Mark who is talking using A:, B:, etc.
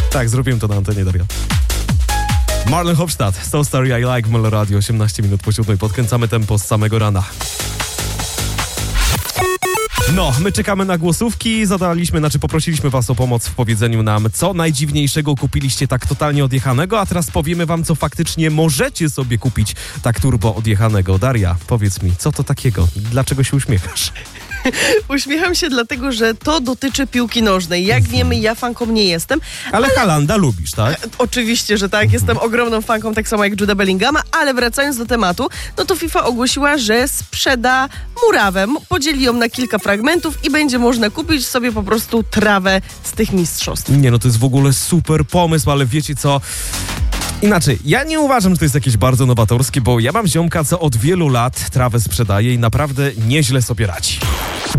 A: Tak, zrobiłem to na antenie, Daria. Marlen Hofstadt, So Story I Like w Melo Radio, 18 minut po 7. Podkręcamy tempo z samego rana. No, my czekamy na głosówki, poprosiliśmy was o pomoc w powiedzeniu nam, co najdziwniejszego kupiliście tak totalnie odjechanego, a teraz powiemy wam, co faktycznie możecie sobie kupić tak turbo odjechanego. Daria, powiedz mi, co to takiego? Dlaczego się uśmiechasz?
B: Uśmiecham się dlatego, że to dotyczy piłki nożnej. Jak wiemy, ja fanką nie jestem.
A: Ale Haalanda lubisz, tak?
B: Oczywiście, że tak. Jestem ogromną fanką, tak samo jak Juda Bellingama, ale wracając do tematu, no to FIFA ogłosiła, że sprzeda murawę. Podzieli ją na kilka fragmentów i będzie można kupić sobie po prostu trawę z tych mistrzostw.
A: Nie, no to jest w ogóle super pomysł, ale wiecie co? Inaczej, ja nie uważam, że to jest jakieś bardzo nowatorskie, bo ja mam ziomka, co od wielu lat trawę sprzedaje i naprawdę nieźle sobie radzi.